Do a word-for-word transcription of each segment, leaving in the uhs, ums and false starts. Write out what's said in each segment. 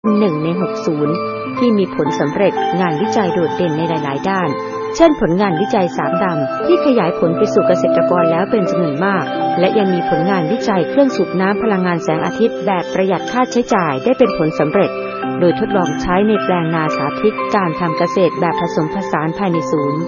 หนึ่งในหกศูนย์ที่มีผลสำเร็จงานวิจัยโดดเด่นในหลายๆด้านเช่นผลงานวิจัยสามดำที่ขยายผลไปสู่เกษตรกรแล้วเป็นจำนวนมากและยังมีผลงานวิจัยเครื่องสูบน้ำพลังงานแสงอาทิตย์แบบประหยัดค่าใช้จ่ายได้เป็นผลสำเร็จโดยทดลองใช้ในแปลงนาสาธิตการทำเกษตรแบบผสมผสานภายในศูนย์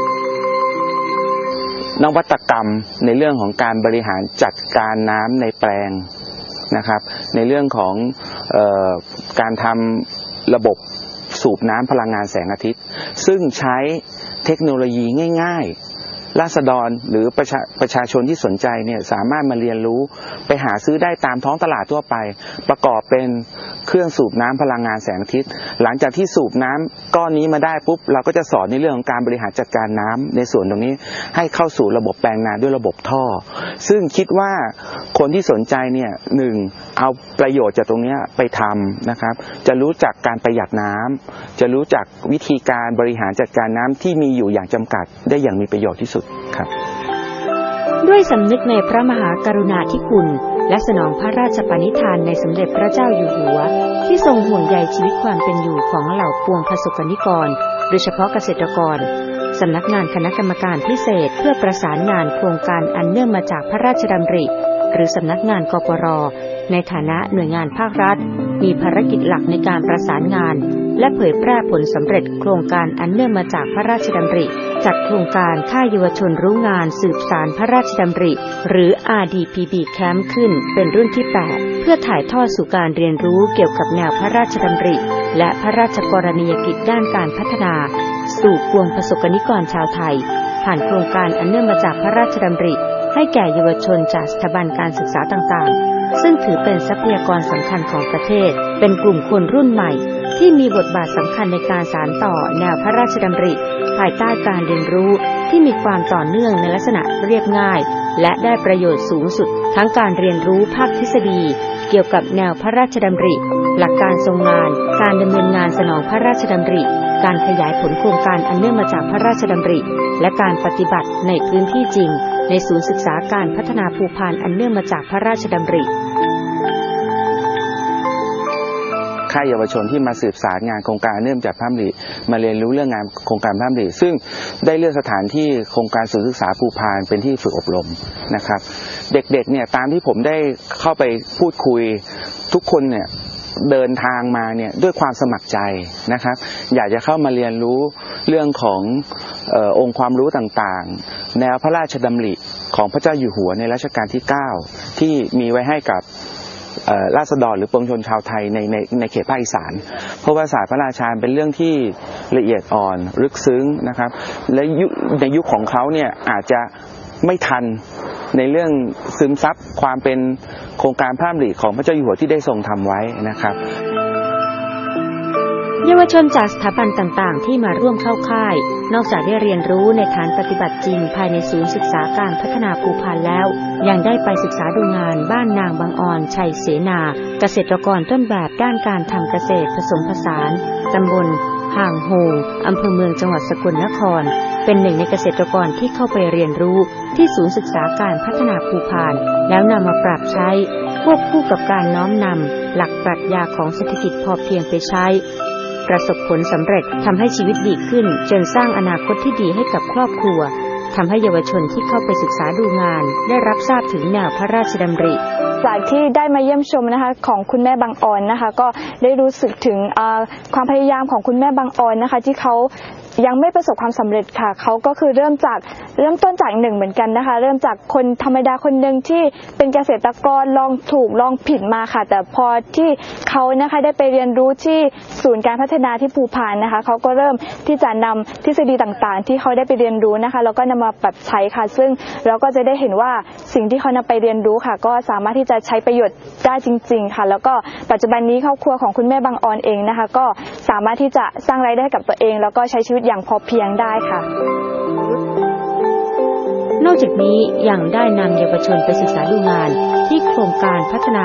นวัตกรรมในเรื่องของการบริหารจัดการน้ำในแปลงนะครับในเรื่องของเอ่อการทำระบบสูบน้ำพลังงานแสงอาทิตย์ซึ่งใช้เทคโนโลยีง่ายๆราษฎรหรือประชาประชาชนที่สนใจเนี่ยสามารถมาเรียนรู้ไปหาซื้อได้ตามท้องตลาดทั่วไปประกอบเป็นเครื่องสูบน้ำพลังงานแสงอาทิตย์หลังจากที่สูบน้ำก้อนนี้มาได้ปุ๊บเราก็จะสอนในเรื่องของการบริหารจัดการน้ำในส่วนตรงนี้ให้เข้าสู่ระบบแปลงนาด้วยระบบท่อซึ่งคิดว่าคนที่สนใจเนี่ยหนึ่งเอาประโยชน์จากตรงนี้ไปทำนะครับจะรู้จักการประหยัดน้ำจะรู้จักวิธีการบริหารจัดการน้ำที่มีอยู่อย่างจำกัดได้อย่างมีประโยชน์ที่สุดครับด้วยสำนึกในพระมหากรุณาธิคุณและสนองพระราชปณิธานในสมเด็จพระเจ้าอยู่หัวที่ทรงห่วงใยชีวิตความเป็นอยู่ของเหล่าปวงประสบนิกรโดยเฉพาะเกษตรกรสำนักงานคณะกรรมการพิเศษเพื่อประสานงานโครงการอันเนื่องมาจากพระราชดำริหรือสำนักงานกปร.ในฐานะหน่วยงานภาครัฐมีภารกิจหลักในการประสานงานและเผยแพร่ผลสำเร็จโครงการอันเนื่องมาจากพระราชดำริจัดโครงการค่ายเยาวชนรู้งานสืบสานพระราชดำริหรือ อาร์ ดี พี บี Camp ขึ้นเป็นรุ่นที่แปดเพื่อถ่ายทอดสู่การเรียนรู้เกี่ยวกับแนวพระราชดำริและพระราชกรณียกิจด้านการพัฒนาสู่ปวงประสบนิกรชาวไทยผ่านโครงการอันเนื่องมาจากพระราชดำริให้แก่เยาวชนจากสถาบันการศึกษาต่างๆซึ่งถือเป็นทรัพยากรสำคัญของประเทศเป็นกลุ่มคนรุ่นใหม่ที่มีบทบาทสำคัญในการสานต่อแนวพระราชดำริภายใต้การเรียนรู้ที่มีความต่อเนื่องในลักษณะเรียบง่ายและได้ประโยชน์สูงสุดทั้งการเรียนรู้ภาคทฤษฎีเกี่ยวกับแนวพระราชดำริหลักการทรงงานการดำเนินงานสนองพระราชดำริการขยายผลโครงการอันเนื่องมาจากพระราชดำริและการปฏิบัติในพื้นที่จริงในศูนย์ศึกษาการพัฒนาภูพานอันเนื่องมาจากพระราชดำริค่ายเยาวชนที่มาสืบสารงานโครงการเนื่องจากพระราชดำริมาเรียนรู้เรื่องงานโครงการพระราชดำริซึ่งได้เลือกสถานที่โครงการศูนย์ศึกษาภูพานเป็นที่ฝึกอบรมนะครับเด็กๆเนี่ยตามที่ผมได้เข้าไปพูดคุยทุกคนเนี่ยเดินทางมาเนี่ยด้วยความสมัครใจนะครับอยากจะเข้ามาเรียนรู้เรื่องของเอ่อองค์ความรู้ต่างๆแนวพระราชดำริของพระเจ้าอยู่หัวในรัชกาลที่เก้าที่มีไว้ให้กับราษฎรหรือปวงชนชาวไทยในในในเขตภาคอีสานเพราะว่าศาสตร์พระราชาเป็นเรื่องที่ละเอียดอ่อนลึกซึ้งนะครับและในยุคของเขาเนี่ยอาจจะไม่ทันในเรื่องซึมซับความเป็นโครงการพระราชดำริของพระเจ้าอยู่หัวที่ได้ทรงทำไว้นะครับเยาวชนจากสถาบันต่างๆที่มาร่วมเข้าค่ายนอกจากได้เรียนรู้ในฐานปฏิบัติจริงภายในศูนย์ศึกษาการพัฒนาภูพานแล้วยังได้ไปศึกษาดูงานบ้านนางบางออนชัยเสนาเกษตรกรต้นแบบด้านการทำเกษตรผสมผสานตำบลห่างโฮงอำเภอเมืองจังหวัดสกลนครเป็นหนึ่งในเกษตรกรที่เข้าไปเรียนรู้ที่ศูนย์ศึกษาการพัฒนาภูพานแล้วนำมาปรับใช้ควบคู่กับการน้อมนำหลักปรัชญาของเศรษฐกิจพอเพียงไปใช้ประสบผลสำเร็จทำให้ชีวิตดีขึ้นจนสร้างอนาคตที่ดีให้กับครอบครัวทำให้เยาวชนที่เข้าไปศึกษาดูงานได้รับทราบถึงแนวพระราชดำริจากที่ได้มาเยี่ยมชมนะคะของคุณแม่บางออนนะคะก็ได้รู้สึกถึงความพยายามของคุณแม่บางออนนะคะที่เขายังไม่ประสบความสำเร็จค่ะเขาก็คือเริ่มจากเริ่มต้นจากหนึ่งเหมือนกันนะคะเริ่มจากคนธรรมดาคนหนึ่งที่เป็นเกษตรกรลองถูกลองผิดมาค่ะแต่พอที่เขานะคะได้ไปเรียนรู้ที่ศูนย์การพัฒนาที่ภูพานนะคะเขาก็เริ่มที่จะนำทฤษฎีต่างๆที่เขาได้ไปเรียนรู้นะคะแล้วก็นำมาปรับใช้ค่ะซึ่งเราก็จะได้เห็นว่าสิ่งที่เขานำไปเรียนรู้ค่ะก็สามารถที่จะใช้ประโยชน์ได้จริงๆค่ะแล้วก็ปัจจุบันนี้ครอบครัวของคุณแม่บางออนเองนะคะก็สามารถที่จะสร้างรายได้ให้กับตัวเองแล้วก็ใช้ชีวิตอย่างพอเพียงได้ค่ะนอกจากนี้ยังได้นำเยาวชนไปศึกษาดูงานที่โครงการพัฒนา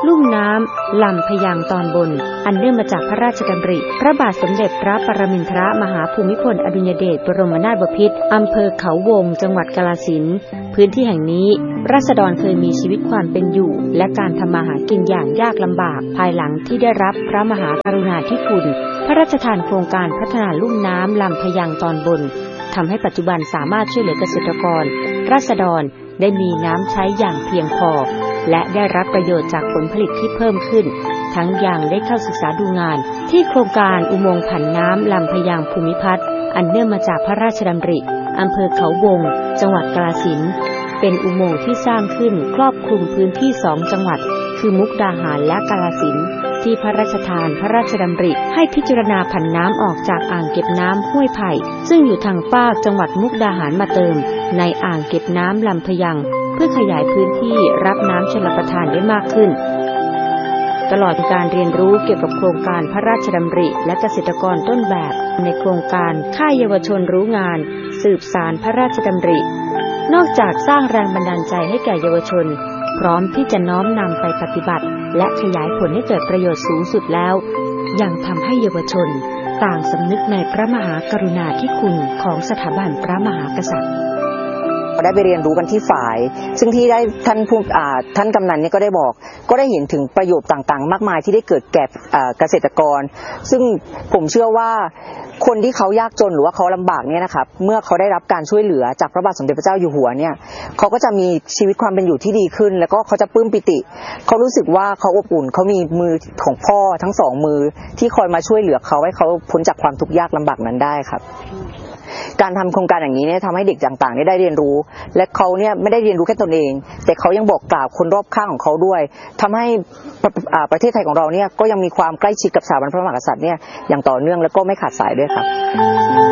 ลุ่มน้ำลำพยางตอนบนอันเนื่องมาจากพระราชดำริพระบาทสมเด็จพระปรมินทรมหาภูมิพลอดุลยเดชบรมนาถบพิตรอำเภอเขาวงจังหวัดกาฬสินธุ์พื้นที่แห่งนี้ราษฎรเคยมีชีวิตความเป็นอยู่และการทำมาหากินอย่างยากลำบากภายหลังที่ได้รับพระมหากรุณาธิคุณพระราชทานโครงการพัฒนาลุ่มน้ำลำพยางตอนบนทำให้ปัจจุบันสามารถช่วยเหลือเกษตรกรราษฎรได้มีน้ำใช้อย่างเพียงพอและได้รับประโยชน์จากผลผลิตที่เพิ่มขึ้นทั้งยังได้เข้าศึกษาดูงานที่โครงการอุโมงค์ผันน้ำลำพยางภูมิพัฒน์อันเนื่องมาจากพระราชดำริอำเภอเขาวงจังหวัดกาฬสินธุ์เป็นอุโมงค์ที่สร้างขึ้นครอบคลุมพื้นที่สองจังหวัดคือมุกดาหารและกาฬสินธุ์ที่พระราชทานพระราชดำริให้พิจารณาผันน้ำออกจากอ่างเก็บน้ำห้วยไผ่ซึ่งอยู่ทางฟากจังหวัดมุกดาหารมาเติมในอ่างเก็บน้ำลำพยางเพื่อขยายพื้นที่รับน้ำชลประทานได้มากขึ้นตลอดการเรียนรู้เกี่ยวกับโครงการพระราชดำริและเกษตรกรต้นแบบในโครงการค่ายเยาวชนรู้งานสืบสานพระราชดำรินอกจากสร้างแรงบันดาลใจให้แก่เยาวชนพร้อมที่จะน้อมนำไปปฏิบัติและขยายผลให้เกิดประโยชน์สูงสุดแล้วยังทำให้เยาวชนต่างสำนึกในพระมหากรุณาธิคุณของสถาบันพระมหากษัตริย์ได้ไปเรียนรู้กันที่ฝ่ายซึ่งที่ได้ท่านผู้ท่านกำนันเนี่ยก็ได้บอกก็ได้เห็นถึงประโยชน์ต่างๆมากมายที่ได้เกิดแก่เกษตรกรซึ่งผมเชื่อว่าคนที่เขายากจนหรือว่าเขาลำบากเนี่ยนะครับเมื่อเขาได้รับการช่วยเหลือจากพระบาทสมเด็จพระเจ้าอยู่หัวเนี่ยเขาก็จะมีชีวิตความเป็นอยู่ที่ดีขึ้นแล้วก็เขาจะปลื้มปิติเขารู้สึกว่าเขาอบอุ่นเขามีมือของพ่อทั้งสองมือที่คอยมาช่วยเหลือเขาให้เขาพ้นจากความทุกข์ยากลำบากนั้นได้ครับการทำโครงการอย่างนี้เนี่ยทำให้เด็กต่างๆได้เรียนรู้และเขาเนี่ยไม่ได้เรียนรู้แค่ตนเองแต่เขายังบอกกล่าวคนรอบข้างของเขาด้วยทำให้ประเทศไทยของเราเนี่ยก็ยังมีความใกล้ชิดกับสถาบันพระมหากษัตริย์เนี่ยอย่างต่อเนื่องและก็ไม่ขาดสายด้วยครับ